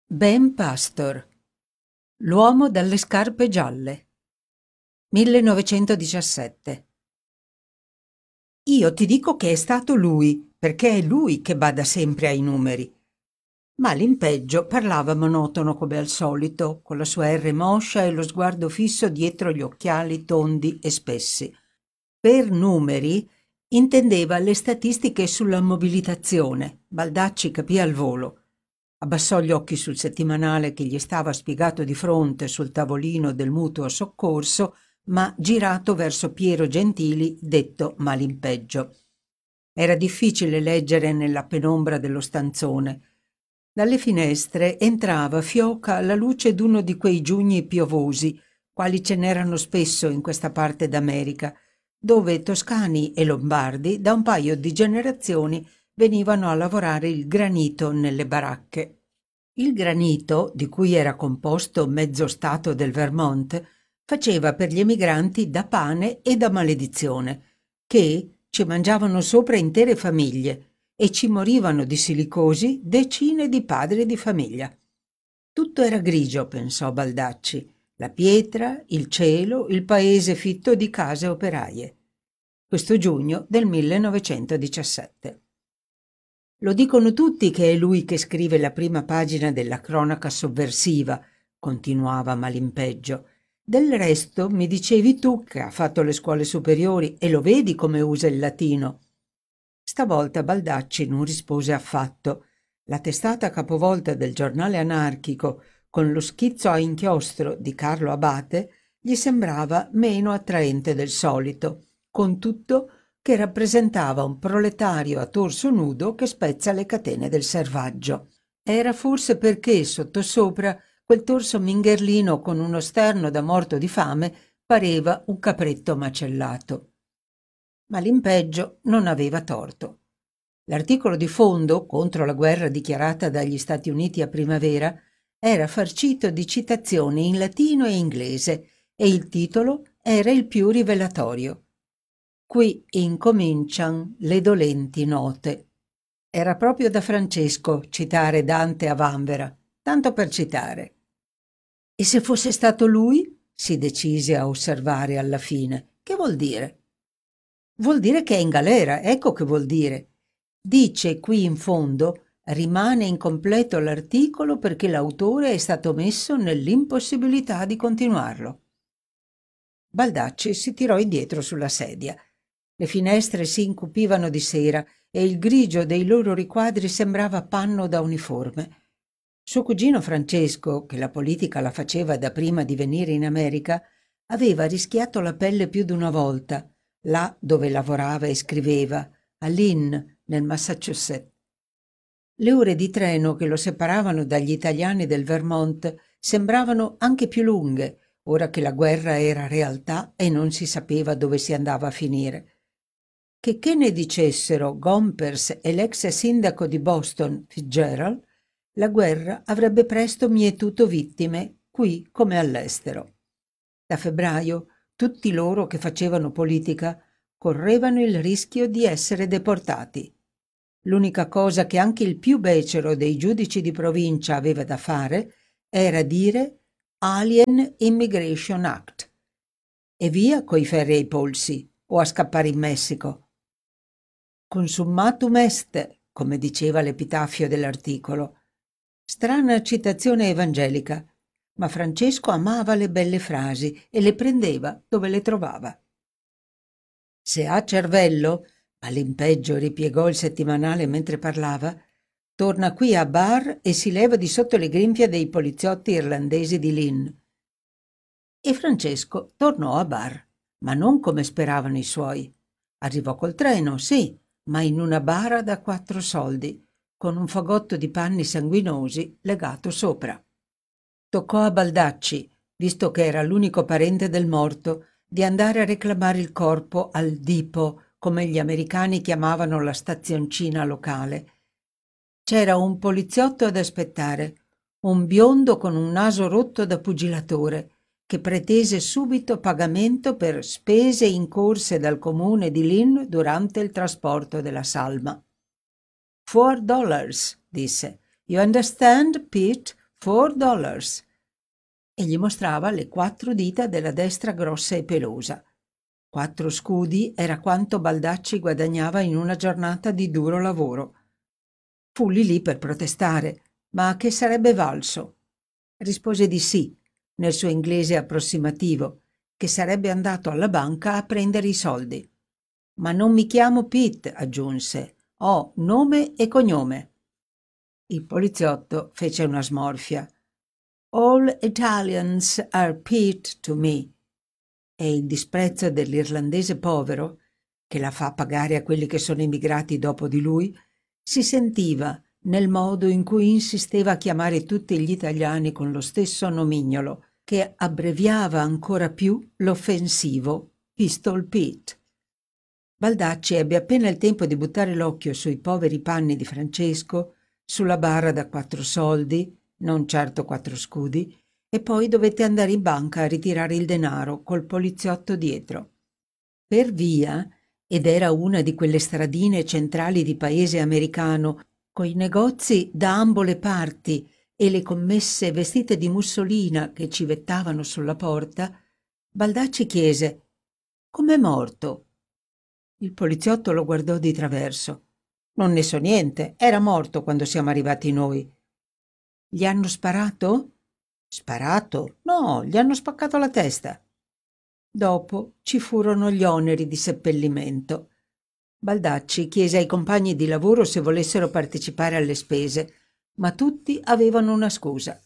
Ben Pastor, l'uomo dalle scarpe gialle, 1917. Io ti dico che è stato lui, perché è lui che bada sempre ai numeri. Ma l'impeggio parlava monotono come al solito, con la sua R moscia e lo sguardo fisso dietro gli occhiali tondi e spessi. Per numeri intendeva le statistiche sulla mobilitazione. Baldacci capì al volo. Abbassò gli occhi sul settimanale che gli stava spiegato di fronte sul tavolino del mutuo soccorso, ma girato verso Piero Gentili, detto Malimpeggio. Era difficile leggere nella penombra dello stanzone. Dalle finestre entrava fioca la luce d'uno di quei giugni piovosi, quali ce n'erano spesso in questa parte d'America, dove toscani e lombardi da un paio di generazioni venivano a lavorare il granito nelle baracche. Il granito, di cui era composto mezzo stato del Vermont, faceva per gli emigranti da pane e da maledizione, che ci mangiavano sopra intere famiglie e ci morivano di silicosi decine di padri di famiglia. Tutto era grigio, pensò Baldacci, la pietra, il cielo, il paese fitto di case operaie. Questo giugno del 1917. Lo dicono tutti che è lui che scrive la prima pagina della cronaca sovversiva, continuava Malimpeggio. Del resto mi dicevi tu che ha fatto le scuole superiori e lo vedi come usa il latino. Stavolta Baldacci non rispose affatto. La testata capovolta del giornale anarchico, con lo schizzo a inchiostro di Carlo Abate, gli sembrava meno attraente del solito, con tutto che rappresentava un proletario a torso nudo che spezza le catene del servaggio. Era forse perché sottosopra quel torso mingherlino con uno sterno da morto di fame pareva un capretto macellato. Ma l'impeggio non aveva torto. L'articolo di fondo contro la guerra dichiarata dagli Stati Uniti a primavera era farcito di citazioni in latino e inglese e il titolo era il più rivelatorio. Qui incomincian le dolenti note. Era proprio da Francesco citare Dante a vanvera, tanto per citare. E se fosse stato lui? Si decise a osservare alla fine. Che vuol dire? Vuol dire che è in galera, ecco che vuol dire. Dice qui in fondo, rimane incompleto l'articolo perché l'autore è stato messo nell'impossibilità di continuarlo. Baldacci si tirò indietro sulla sedia. Le finestre si incupivano di sera e il grigio dei loro riquadri sembrava panno da uniforme. Suo cugino Francesco, che la politica la faceva da prima di venire in America, aveva rischiato la pelle più d'una volta, là dove lavorava e scriveva, a Lynn, nel Massachusetts. Le ore di treno che lo separavano dagli italiani del Vermont sembravano anche più lunghe, ora che la guerra era realtà e non si sapeva dove si andava a finire. Che ne dicessero Gompers e l'ex sindaco di Boston, Fitzgerald, la guerra avrebbe presto mietuto vittime, qui come all'estero. Da febbraio tutti loro che facevano politica correvano il rischio di essere deportati. L'unica cosa che anche il più becero dei giudici di provincia aveva da fare era dire Alien Immigration Act e via coi ferri ai polsi o a scappare in Messico. Consummatum est, come diceva l'epitafio dell'articolo. Strana citazione evangelica, ma Francesco amava le belle frasi e le prendeva dove le trovava. Se ha cervello, all'impeggio ripiegò il settimanale mentre parlava, torna qui a Bar e si leva di sotto le grinfie dei poliziotti irlandesi di Lynn. E Francesco tornò a Bar, ma non come speravano i suoi. Arrivò col treno, sì, ma in una bara da 4 soldi, con un fagotto di panni sanguinosi legato sopra. Toccò a Baldacci, visto che era l'unico parente del morto, di andare a reclamare il corpo al Depot, come gli americani chiamavano la stazioncina locale. C'era un poliziotto ad aspettare, un biondo con un naso rotto da pugilatore, che pretese subito pagamento per spese incorse dal comune di Lynn durante il trasporto della salma. $4, disse. You understand, Pete? $4. E gli mostrava le 4 dita della destra grossa e pelosa. 4 scudi era quanto Baldacci guadagnava in una giornata di duro lavoro. Fu lì per protestare, ma che sarebbe valso? Rispose di sì, nel suo inglese approssimativo, che sarebbe andato alla banca a prendere i soldi. Ma non mi chiamo Pete, aggiunse. Ho nome e cognome. Il poliziotto fece una smorfia. All Italians are Pete to me. E il disprezzo dell'irlandese povero, che la fa pagare a quelli che sono emigrati dopo di lui, si sentiva nel modo in cui insisteva a chiamare tutti gli italiani con lo stesso nomignolo, che abbreviava ancora più l'offensivo Pistol Pete. Baldacci ebbe appena il tempo di buttare l'occhio sui poveri panni di Francesco, sulla barra da 4 soldi, non certo 4 scudi, e poi dovette andare in banca a ritirare il denaro col poliziotto dietro. Per via, ed era una di quelle stradine centrali di paese americano, coi negozi da ambo le parti e le commesse vestite di mussolina che civettavano sulla porta, Baldacci chiese: «Com'è morto?» Il poliziotto lo guardò di traverso. «Non ne so niente, era morto quando siamo arrivati noi». «Gli hanno sparato?» «Sparato? No, gli hanno spaccato la testa». Dopo ci furono gli oneri di seppellimento. Baldacci chiese ai compagni di lavoro se volessero partecipare alle spese, ma tutti avevano una scusa.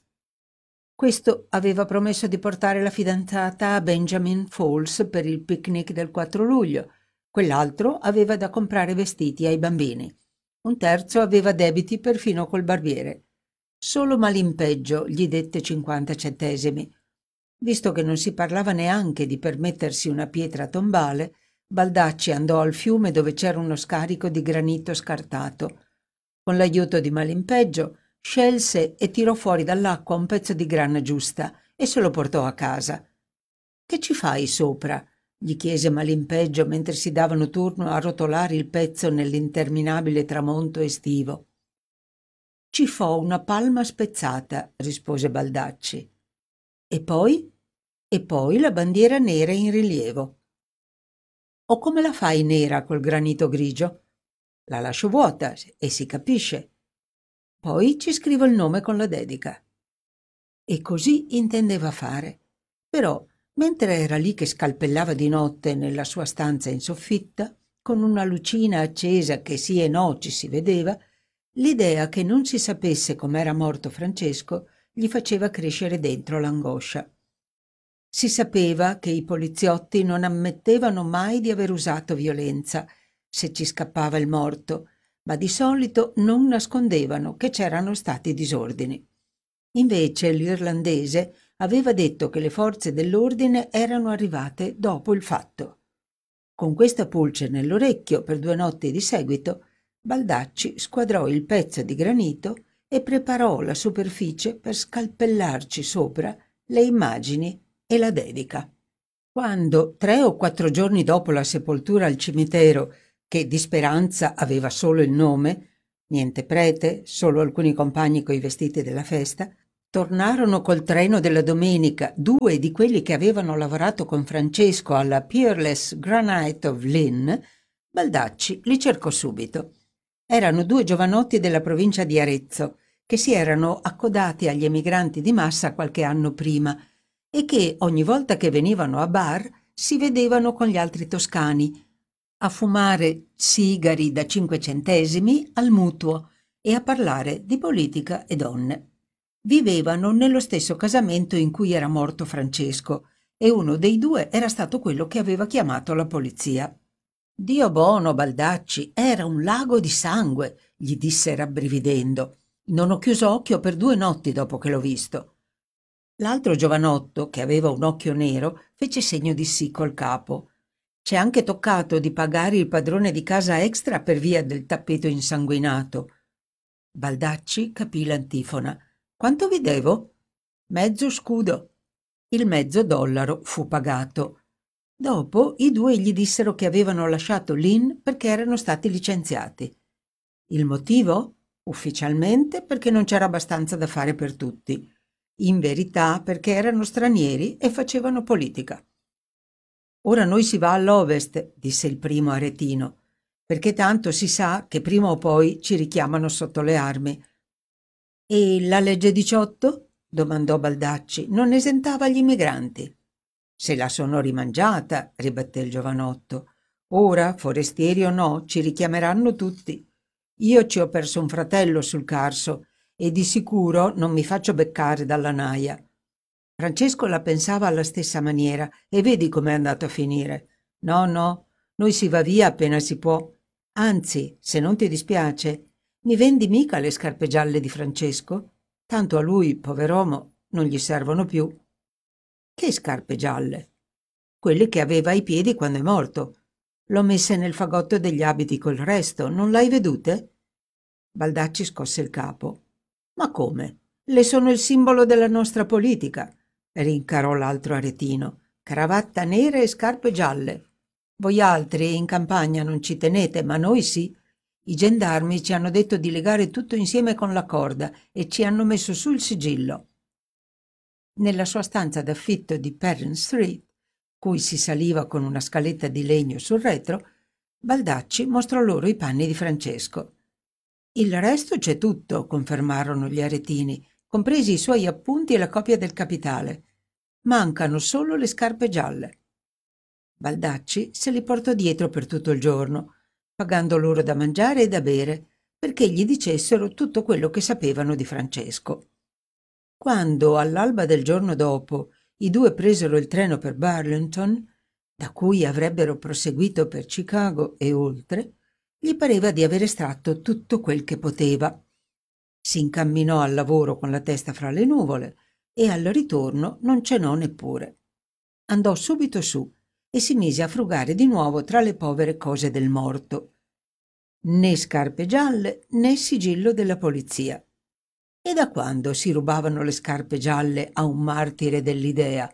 Questo aveva promesso di portare la fidanzata a Benjamin Falls per il picnic del 4 luglio, quell'altro aveva da comprare vestiti ai bambini, un terzo aveva debiti perfino col barbiere. Solo Malimpeggio gli dette 50 centesimi. Visto che non si parlava neanche di permettersi una pietra tombale, Baldacci andò al fiume dove c'era uno scarico di granito scartato. Con l'aiuto di Malimpeggio scelse e tirò fuori dall'acqua un pezzo di grana giusta e se lo portò a casa. «Che ci fai sopra?» gli chiese Malimpeggio mentre si davano turno a rotolare il pezzo nell'interminabile tramonto estivo. «Ci fo una palma spezzata», rispose Baldacci. «E poi?» «E poi la bandiera nera in rilievo». «O come la fai nera col granito grigio?» «La lascio vuota e si capisce. Poi ci scrivo il nome con la dedica». E così intendeva fare. Però, mentre era lì che scalpellava di notte nella sua stanza in soffitta, con una lucina accesa che sì e no ci si vedeva, l'idea che non si sapesse com'era morto Francesco gli faceva crescere dentro l'angoscia. Si sapeva che i poliziotti non ammettevano mai di aver usato violenza se ci scappava il morto, ma di solito non nascondevano che c'erano stati disordini. Invece l'irlandese aveva detto che le forze dell'ordine erano arrivate dopo il fatto. Con questa pulce nell'orecchio per 2 notti di seguito, Baldacci squadrò il pezzo di granito e preparò la superficie per scalpellarci sopra le immagini e la dedica. Quando, 3 o 4 giorni dopo la sepoltura al cimitero, che di Speranza aveva solo il nome, niente prete, solo alcuni compagni coi vestiti della festa, tornarono col treno della domenica 2 di quelli che avevano lavorato con Francesco alla Peerless Granite of Lynn, Baldacci li cercò subito. Erano 2 giovanotti della provincia di Arezzo, che si erano accodati agli emigranti di massa qualche anno prima e che ogni volta che venivano a bar si vedevano con gli altri toscani, a fumare sigari da 5 centesimi al mutuo e a parlare di politica e donne. Vivevano nello stesso casamento in cui era morto Francesco e uno dei 2 era stato quello che aveva chiamato la polizia. «Dio buono, Baldacci, era un lago di sangue», gli disse rabbrividendo. «Non ho chiuso occhio per 2 notti dopo che l'ho visto». L'altro giovanotto, che aveva un occhio nero, fece segno di sì col capo. «C'è anche toccato di pagare il padrone di casa extra per via del tappeto insanguinato». Baldacci capì l'antifona. «Quanto vi devo?» «Mezzo scudo». Il $0,50 fu pagato. Dopo i 2 gli dissero che avevano lasciato Lynn perché erano stati licenziati. Il motivo? Ufficialmente perché non c'era abbastanza da fare per tutti. In verità perché erano stranieri e facevano politica. Ora noi si va all'Ovest, disse il primo aretino, perché tanto si sa che prima o poi ci richiamano sotto le armi. E la legge 18? Domandò Baldacci. Non esentava gli immigranti. Se la sono rimangiata, ribatté il giovanotto. Ora, forestieri o no, ci richiameranno tutti. Io ci ho perso un fratello sul Carso e di sicuro non mi faccio beccare dalla naia. Francesco la pensava alla stessa maniera e vedi com'è andato a finire. No, no, noi si va via appena si può. Anzi, se non ti dispiace, mi vendi mica le scarpe gialle di Francesco? Tanto a lui, pover'uomo, non gli servono più. Che scarpe gialle? Quelle che aveva ai piedi quando è morto. L'ho messe nel fagotto degli abiti col resto, non l'hai vedute? Baldacci scosse il capo. Ma come? Le sono il simbolo della nostra politica, rincarò l'altro aretino. Cravatta nera e scarpe gialle. Voi altri in campagna non ci tenete, ma noi sì. I gendarmi ci hanno detto di legare tutto insieme con la corda e ci hanno messo su il sigillo. Nella sua stanza d'affitto di Perrin Street, cui si saliva con una scaletta di legno sul retro, Baldacci mostrò loro i panni di Francesco. Il resto c'è tutto, confermarono gli aretini, compresi i suoi appunti e la copia del capitale. Mancano solo le scarpe gialle. Baldacci se li portò dietro per tutto il giorno, pagando loro da mangiare e da bere, perché gli dicessero tutto quello che sapevano di Francesco. Quando, all'alba del giorno dopo, i due presero il treno per Burlington, da cui avrebbero proseguito per Chicago e oltre, gli pareva di aver estratto tutto quel che poteva. Si incamminò al lavoro con la testa fra le nuvole e al ritorno non cenò neppure. Andò subito su e si mise a frugare di nuovo tra le povere cose del morto. Né scarpe gialle né sigillo della polizia. E da quando si rubavano le scarpe gialle a un martire dell'idea?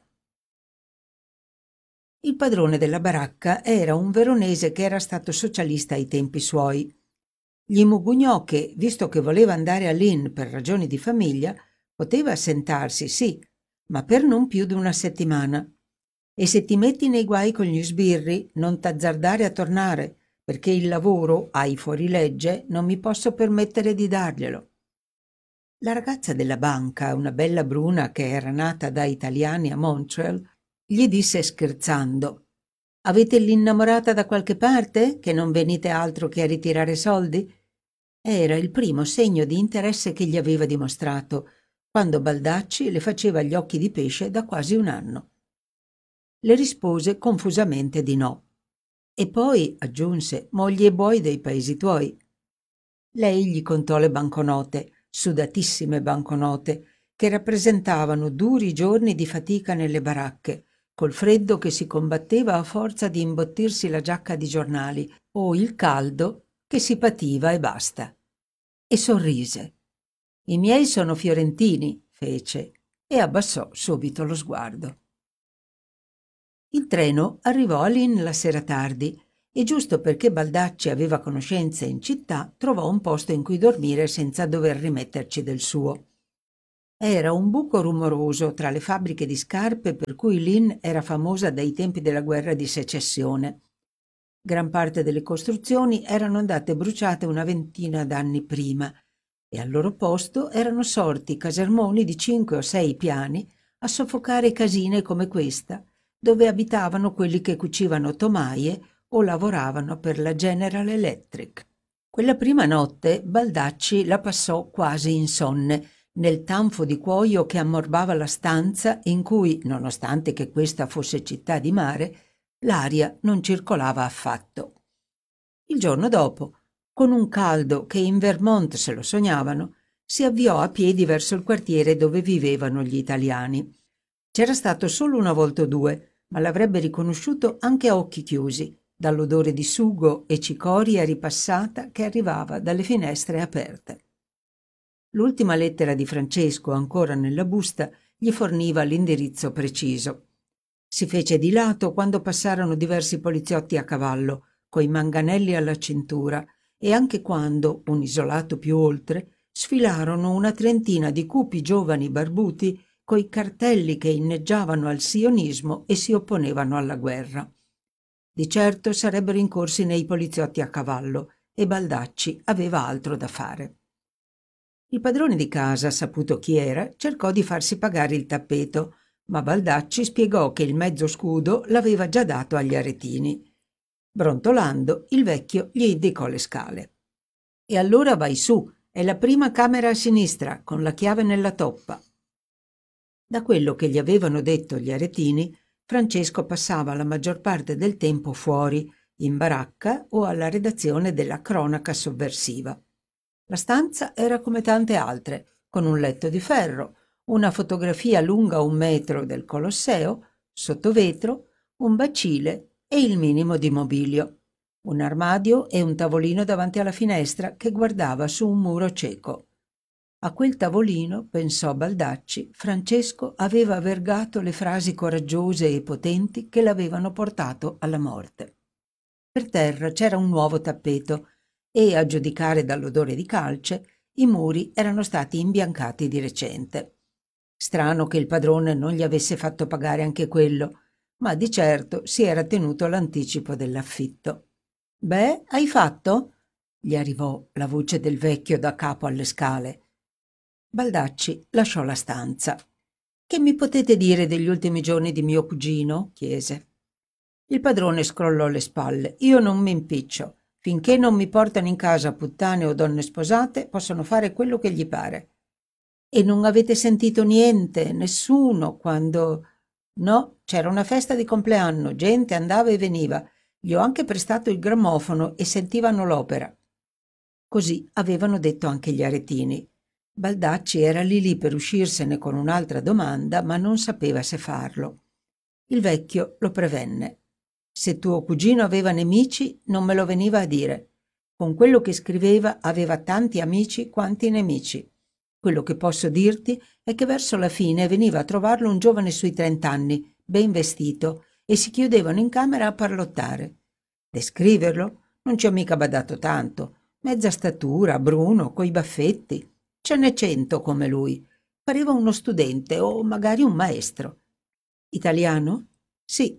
Il padrone della baracca era un veronese che era stato socialista ai tempi suoi. Gli mugugnò che, visto che voleva andare all'Inn per ragioni di famiglia, poteva assentarsi, sì, ma per non più di una settimana. E se ti metti nei guai con gli sbirri, non t'azzardare a tornare, perché il lavoro, ai fuorilegge, non mi posso permettere di darglielo. La ragazza della banca, una bella bruna che era nata da italiani a Montreal, gli disse scherzando: «Avete l'innamorata da qualche parte, che non venite altro che a ritirare soldi?» Era il primo segno di interesse che gli aveva dimostrato, quando Baldacci le faceva gli occhi di pesce da quasi un anno. Le rispose confusamente di no. E poi, aggiunse, mogli e buoi dei paesi tuoi. Lei gli contò le banconote, sudatissime banconote, che rappresentavano duri giorni di fatica nelle baracche, col freddo che si combatteva a forza di imbottirsi la giacca di giornali, o il caldo che si pativa e basta. E sorrise. «I miei sono fiorentini», fece, e abbassò subito lo sguardo. Il treno arrivò a Lynn la sera tardi e giusto perché Baldacci aveva conoscenze in città trovò un posto in cui dormire senza dover rimetterci del suo. Era un buco rumoroso tra le fabbriche di scarpe per cui Lynn era famosa dai tempi della guerra di secessione. Gran parte delle costruzioni erano andate bruciate una ventina d'anni prima e al loro posto erano sorti casermoni di 5 o 6 piani a soffocare casine come questa, dove abitavano quelli che cucivano tomaie o lavoravano per la General Electric. Quella prima notte Baldacci la passò quasi insonne, nel tanfo di cuoio che ammorbava la stanza in cui, nonostante che questa fosse città di mare, l'aria non circolava affatto. Il giorno dopo, con un caldo che in Vermont se lo sognavano, si avviò a piedi verso il quartiere dove vivevano gli italiani. C'era stato solo una volta o due, ma l'avrebbe riconosciuto anche a occhi chiusi, dall'odore di sugo e cicoria ripassata che arrivava dalle finestre aperte. L'ultima lettera di Francesco, ancora nella busta, gli forniva l'indirizzo preciso. Si fece di lato quando passarono diversi poliziotti a cavallo, coi manganelli alla cintura, e anche quando, un isolato più oltre, sfilarono una trentina di cupi giovani barbuti coi cartelli che inneggiavano al sionismo e si opponevano alla guerra. Di certo sarebbero incorsi nei poliziotti a cavallo e Baldacci aveva altro da fare. Il padrone di casa, saputo chi era, cercò di farsi pagare il tappeto, ma Baldacci spiegò che il mezzo scudo l'aveva già dato agli aretini. Brontolando, il vecchio gli indicò le scale. «E allora vai su, è la prima camera a sinistra, con la chiave nella toppa». Da quello che gli avevano detto gli aretini, Francesco passava la maggior parte del tempo fuori, in baracca o alla redazione della Cronaca Sovversiva. La stanza era come tante altre, con un letto di ferro, una fotografia lunga 1 metro del Colosseo, sotto vetro, un bacile e il minimo di mobilio, un armadio e un tavolino davanti alla finestra che guardava su un muro cieco. A quel tavolino, pensò Baldacci, Francesco aveva vergato le frasi coraggiose e potenti che l'avevano portato alla morte. Per terra c'era un nuovo tappeto e, a giudicare dall'odore di calce, i muri erano stati imbiancati di recente. Strano che il padrone non gli avesse fatto pagare anche quello, ma di certo si era tenuto l'anticipo dell'affitto. «Beh, hai fatto?» gli arrivò la voce del vecchio da capo alle scale. Baldacci lasciò la stanza. «Che mi potete dire degli ultimi giorni di mio cugino?» chiese. Il padrone scrollò le spalle. «Io non mi impiccio. Finché non mi portano in casa puttane o donne sposate, possono fare quello che gli pare». «E non avete sentito niente, nessuno, quando...» «No, c'era una festa di compleanno, gente andava e veniva. Gli ho anche prestato il grammofono e sentivano l'opera». Così avevano detto anche gli aretini. Baldacci era lì per uscirsene con un'altra domanda, ma non sapeva se farlo. Il vecchio lo prevenne. «Se tuo cugino aveva nemici, non me lo veniva a dire. Con quello che scriveva aveva tanti amici quanti nemici. Quello che posso dirti è che verso la fine veniva a trovarlo un giovane sui 30 anni, ben vestito, e si chiudevano in camera a parlottare. Descriverlo? Non ci ho mica badato tanto. Mezza statura, bruno, coi baffetti. Ce n'è 100 come lui. Pareva uno studente o magari un maestro. Italiano? Sì».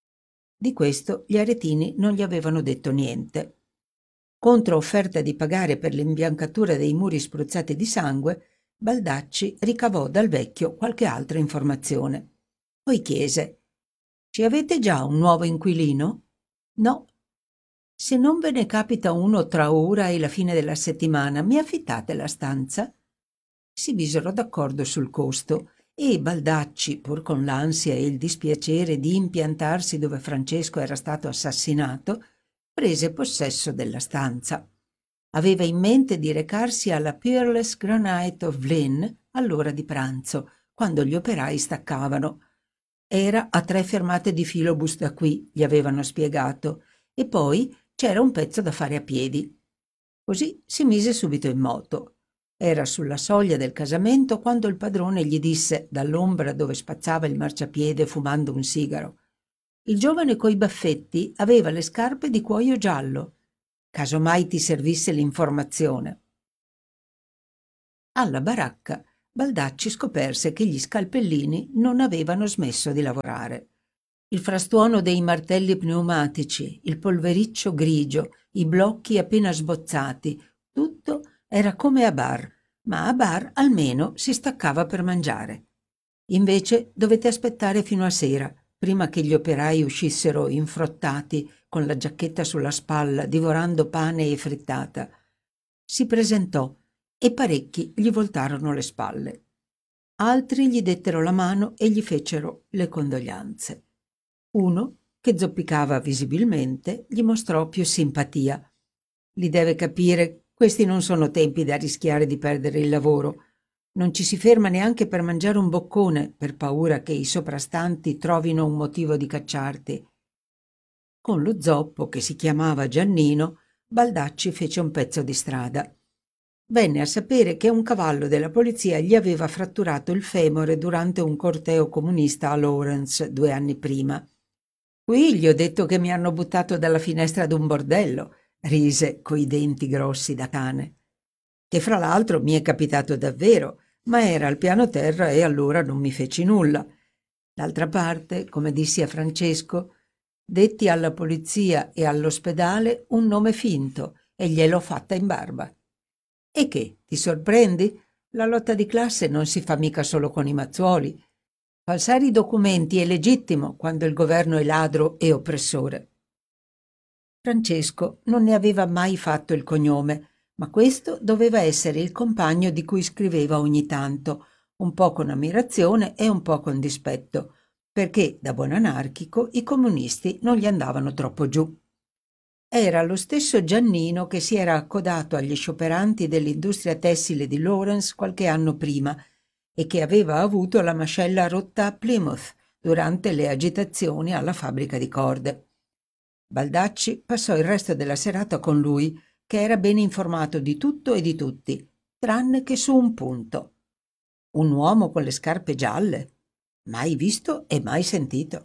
Di questo gli aretini non gli avevano detto niente. Contro offerta di pagare per l'imbiancatura dei muri spruzzati di sangue, Baldacci ricavò dal vecchio qualche altra informazione. Poi chiese: «Ci avete già un nuovo inquilino?» «No». «Se non ve ne capita uno tra ora e la fine della settimana, mi affittate la stanza?» Si misero d'accordo sul costo e Baldacci, pur con l'ansia e il dispiacere di impiantarsi dove Francesco era stato assassinato, prese possesso della stanza. Aveva in mente di recarsi alla Peerless Granite of Lynn all'ora di pranzo, quando gli operai staccavano. Era a 3 fermate di filobus da qui, gli avevano spiegato, e poi c'era un pezzo da fare a piedi. Così si mise subito in moto. Era sulla soglia del casamento quando il padrone gli disse, dall'ombra dove spazzava il marciapiede fumando un sigaro: «Il giovane coi baffetti aveva le scarpe di cuoio giallo. Caso mai ti servisse l'informazione». Alla baracca Baldacci scoperse che gli scalpellini non avevano smesso di lavorare. Il frastuono dei martelli pneumatici, il polvericcio grigio, i blocchi appena sbozzati, tutto era come a bar, ma a bar almeno si staccava per mangiare. Invece dovette aspettare fino a sera, prima che gli operai uscissero infrottati, con la giacchetta sulla spalla, divorando pane e frittata. Si presentò e parecchi gli voltarono le spalle. Altri gli dettero la mano e gli fecero le condoglianze. Uno, che zoppicava visibilmente, gli mostrò più simpatia. «Li deve capire, questi non sono tempi da rischiare di perdere il lavoro. Non ci si ferma neanche per mangiare un boccone, per paura che i soprastanti trovino un motivo di cacciarti». Con lo zoppo, che si chiamava Giannino, Baldacci fece un pezzo di strada. Venne a sapere che un cavallo della polizia gli aveva fratturato il femore durante un corteo comunista a Lawrence 2 anni prima. «Qui gli ho detto che mi hanno buttato dalla finestra d'un bordello. rise coi denti grossi da cane. Che fra l'altro mi è capitato davvero, ma era al piano terra e allora non mi feci nulla. D'altra parte, come dissi a Francesco, detti alla polizia e all'ospedale un nome finto e gliel'ho fatta in barba. E che, ti sorprendi? La lotta di classe non si fa mica solo con i mazzuoli. Falsare i documenti è legittimo quando il governo è ladro e oppressore. Francesco non ne aveva mai fatto il cognome, ma questo doveva essere il compagno di cui scriveva ogni tanto, un po' con ammirazione e un po' con dispetto, perché da buon anarchico i comunisti non gli andavano troppo giù. Era lo stesso Giannino che si era accodato agli scioperanti dell'industria tessile di Lawrence qualche anno prima e che aveva avuto la mascella rotta a Plymouth durante le agitazioni alla fabbrica di corde. Baldacci passò il resto della serata con lui, che era ben informato di tutto e di tutti, tranne che su un punto. Un uomo con le scarpe gialle? Mai visto e mai sentito.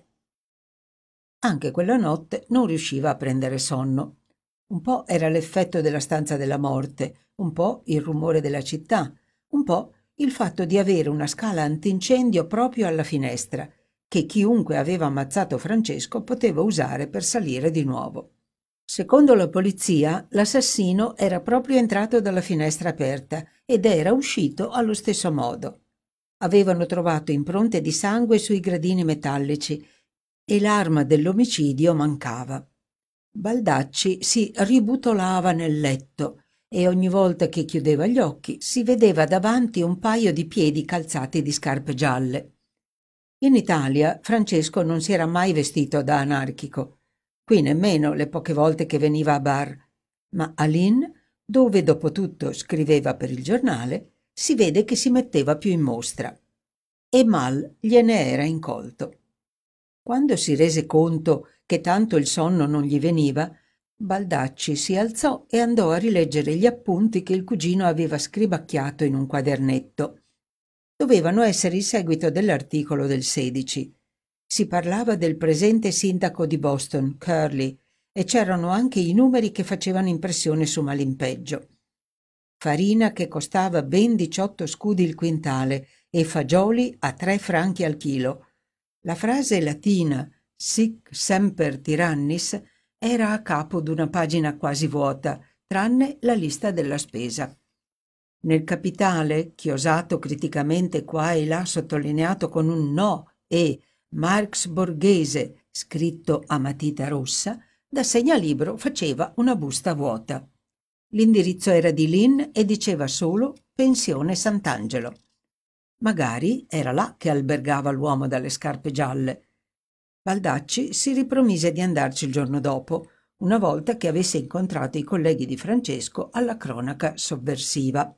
Anche quella notte non riusciva a prendere sonno. Un po' era l'effetto della stanza della morte, un po' il rumore della città, un po' il fatto di avere una scala antincendio proprio alla finestra, che chiunque aveva ammazzato Francesco poteva usare per salire di nuovo. Secondo la polizia, l'assassino era proprio entrato dalla finestra aperta ed era uscito allo stesso modo. Avevano trovato impronte di sangue sui gradini metallici e l'arma dell'omicidio mancava. Baldacci si ributolava nel letto e ogni volta che chiudeva gli occhi si vedeva davanti un paio di piedi calzati di scarpe gialle. In Italia Francesco non si era mai vestito da anarchico, qui nemmeno le poche volte che veniva a bar, ma a Lynn, dove dopo tutto scriveva per il giornale, si vede che si metteva più in mostra. E mal gliene era incolto. Quando si rese conto che tanto il sonno non gli veniva, Baldacci si alzò e andò a rileggere gli appunti che il cugino aveva scribacchiato in un quadernetto. Dovevano essere il seguito dell'articolo del 16. Si parlava del presente sindaco di Boston, Curley, e c'erano anche i numeri che facevano impressione su Malimpeggio. Farina che costava ben 18 scudi il quintale e fagioli a 3 franchi al chilo. La frase latina «Sic semper tyrannis» era a capo d'una pagina quasi vuota, tranne la lista della spesa. Nel capitale, chiosato criticamente qua e là sottolineato con un no e Marx Borghese scritto a matita rossa, da segnalibro faceva una busta vuota. L'indirizzo era di Lynn e diceva solo Pensione Sant'Angelo. Magari era là che albergava l'uomo dalle scarpe gialle. Baldacci si ripromise di andarci il giorno dopo, una volta che avesse incontrato i colleghi di Francesco alla cronaca sovversiva.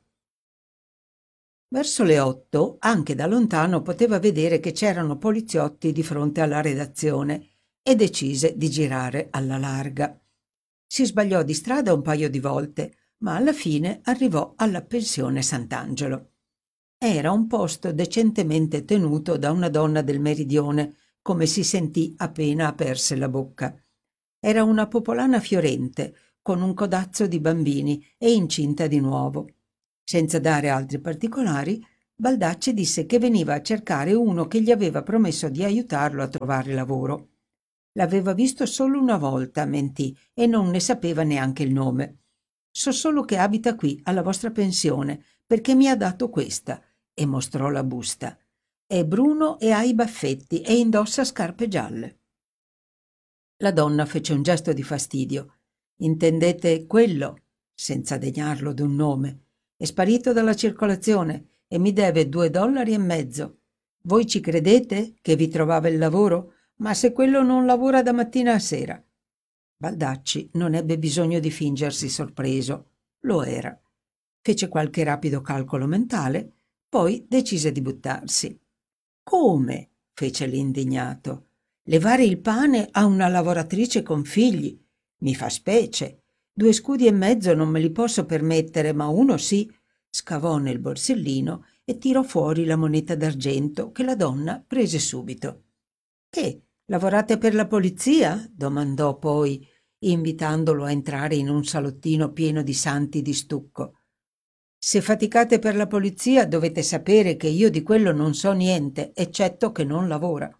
Verso le 8, anche da lontano poteva vedere che c'erano poliziotti di fronte alla redazione e decise di girare alla larga. Si sbagliò di strada un paio di volte, ma alla fine arrivò alla pensione Sant'Angelo. Era un posto decentemente tenuto da una donna del meridione, come si sentì appena aperse la bocca. Era una popolana fiorente, con un codazzo di bambini e incinta di nuovo. Senza dare altri particolari, Baldacci disse che veniva a cercare uno che gli aveva promesso di aiutarlo a trovare lavoro. L'aveva visto solo una volta, mentì, e non ne sapeva neanche il nome. So solo che abita qui, alla vostra pensione, perché mi ha dato questa, e mostrò la busta. È bruno e ha i baffetti e indossa scarpe gialle. La donna fece un gesto di fastidio. Intendete quello? Senza degnarlo d'un nome. È sparito dalla circolazione e mi deve $2,50. Voi ci credete che vi trovava il lavoro? Ma se quello non lavora da mattina a sera. Baldacci non ebbe bisogno di fingersi sorpreso. Lo era. Fece qualche rapido calcolo mentale, poi decise di buttarsi. Come? Fece l'indignato. Levare il pane a una lavoratrice con figli? Mi fa specie. 2,50 non me li posso permettere, ma uno sì. Scavò nel borsellino e tirò fuori la moneta d'argento che la donna prese subito. Che? Lavorate per la polizia? Domandò poi. invitandolo a entrare in un salottino pieno di santi di stucco. «Se faticate per la polizia dovete sapere che io di quello non so niente, eccetto che non lavora».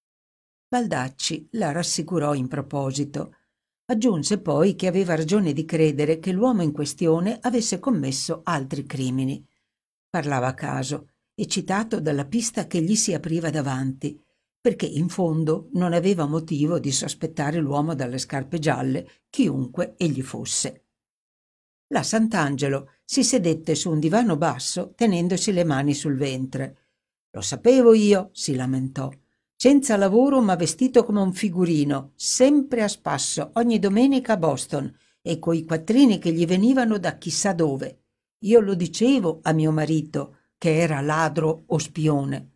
Baldacci la rassicurò in proposito. Aggiunse poi che aveva ragione di credere che l'uomo in questione avesse commesso altri crimini. Parlava a caso, eccitato dalla pista che gli si apriva davanti, perché in fondo non aveva motivo di sospettare l'uomo dalle scarpe gialle, chiunque egli fosse. La Sant'Angelo si sedette su un divano basso tenendosi le mani sul ventre. «Lo sapevo io», si lamentò. «Senza lavoro ma vestito come un figurino, sempre a spasso, ogni domenica a Boston, e coi quattrini che gli venivano da chissà dove. Io lo dicevo a mio marito che era ladro o spione».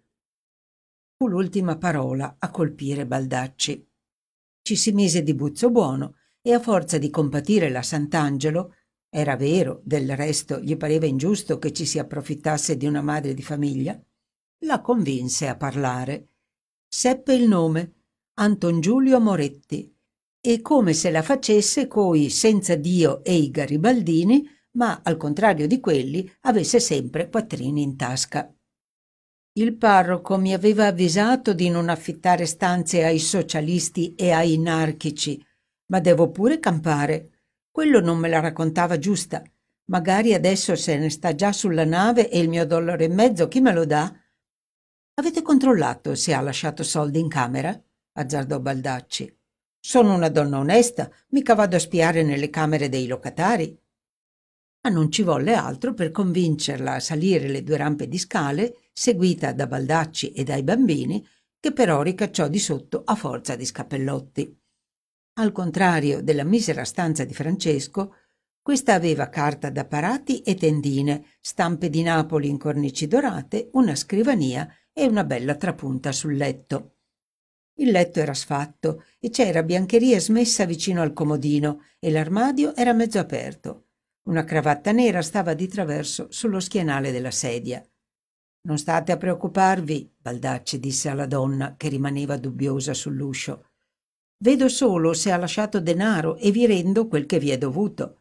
Fu l'ultima parola a colpire Baldacci. Ci si mise di buzzo buono e a forza di compatire la Sant'Angelo, era vero, del resto gli pareva ingiusto che ci si approfittasse di una madre di famiglia, la convinse a parlare. Seppe il nome, Anton Giulio Moretti, e come se la facesse coi senza Dio e i garibaldini, ma al contrario di quelli avesse sempre quattrini in tasca. «Il parroco mi aveva avvisato di non affittare stanze ai socialisti e ai anarchici, ma devo pure campare. Quello non me la raccontava giusta. Magari adesso se ne sta già sulla nave e il mio $1,50 chi me lo dà?» «Avete controllato se ha lasciato soldi in camera?» azzardò Baldacci. «Sono una donna onesta, mica vado a spiare nelle camere dei locatari». Ma non ci volle altro per convincerla a salire le 2 rampe di scale, seguita da Baldacci e dai bambini, che però ricacciò di sotto a forza di scappellotti. Al contrario della misera stanza di Francesco, questa aveva carta da parati e tendine, stampe di Napoli in cornici dorate, una scrivania e una bella trapunta sul letto. Il letto era sfatto e c'era biancheria smessa vicino al comodino e l'armadio era mezzo aperto. Una cravatta nera stava di traverso sullo schienale della sedia. «Non state a preoccuparvi», Baldacci disse alla donna che rimaneva dubbiosa sull'uscio. «Vedo solo se ha lasciato denaro e vi rendo quel che vi è dovuto».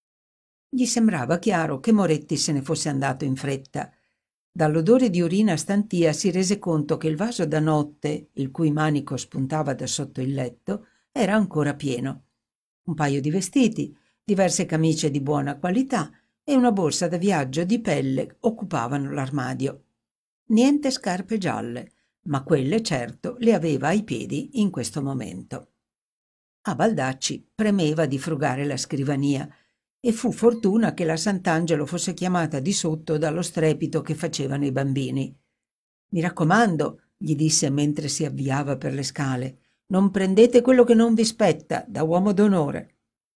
Gli sembrava chiaro che Moretti se ne fosse andato in fretta. Dall'odore di urina stantia si rese conto che il vaso da notte, il cui manico spuntava da sotto il letto, era ancora pieno. Un paio di vestiti, diverse camicie di buona qualità e una borsa da viaggio di pelle occupavano l'armadio. Niente scarpe gialle, ma quelle certo le aveva ai piedi in questo momento. A Baldacci premeva di frugare la scrivania e fu fortuna che la Sant'Angelo fosse chiamata di sotto dallo strepito che facevano i bambini. «Mi raccomando», gli disse mentre si avviava per le scale, «non prendete quello che non vi spetta, da uomo d'onore».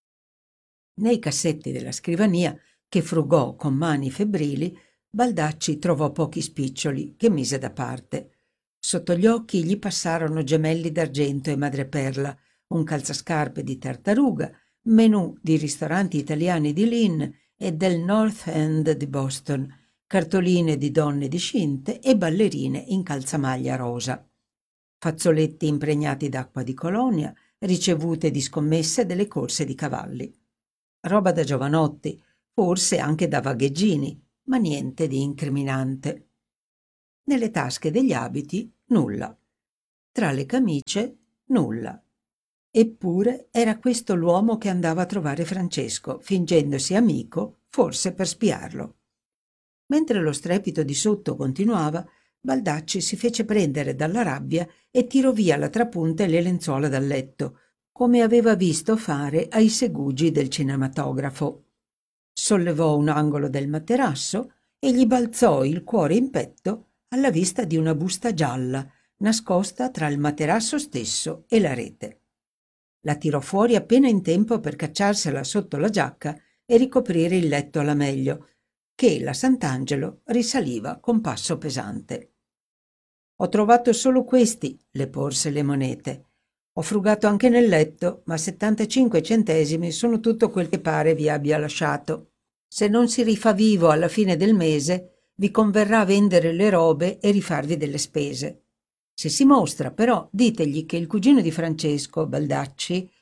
Nei cassetti della scrivania, che frugò con mani febbrili, Baldacci trovò pochi spiccioli che mise da parte. Sotto gli occhi gli passarono gemelli d'argento e madreperla, un calzascarpe di tartaruga, menù di ristoranti italiani di Lynn e del North End di Boston, cartoline di donne discinte e ballerine in calzamaglia rosa. Fazzoletti impregnati d'acqua di colonia, ricevute di scommesse delle corse di cavalli. Roba da giovanotti, forse anche da vagheggini, ma niente di incriminante. Nelle tasche degli abiti nulla. Tra le camicie nulla. Eppure era questo l'uomo che andava a trovare Francesco, fingendosi amico, forse per spiarlo. Mentre lo strepito di sotto continuava, Baldacci si fece prendere dalla rabbia e tirò via la trapunta e le lenzuola dal letto, come aveva visto fare ai segugi del cinematografo. Sollevò un angolo del materasso e gli balzò il cuore in petto alla vista di una busta gialla nascosta tra il materasso stesso e la rete. La tirò fuori appena in tempo per cacciarsela sotto la giacca e ricoprire il letto alla meglio, che la Sant'Angelo risaliva con passo pesante. «Ho trovato solo questi», le porse le monete. «Ho frugato anche nel letto, ma 75 centesimi sono tutto quel che pare vi abbia lasciato. Se non si rifà vivo alla fine del mese, vi converrà vendere le robe e rifarvi delle spese. Se si mostra, però, ditegli che il cugino di Francesco, Baldacci,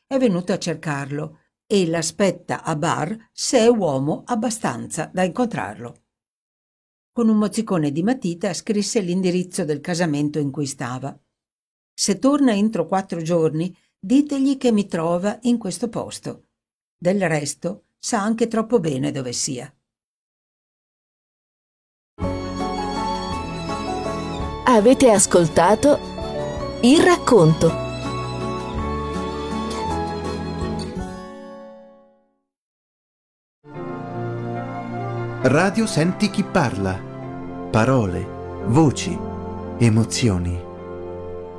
è venuto a cercarlo e l'aspetta a bar se è uomo abbastanza da incontrarlo. Con un mozzicone di matita scrisse l'indirizzo del casamento in cui stava. Se torna entro 4 giorni, ditegli che mi trova in questo posto. Del resto sa anche troppo bene dove sia. Avete ascoltato Il racconto. Radio Senti chi parla. Parole, voci, emozioni.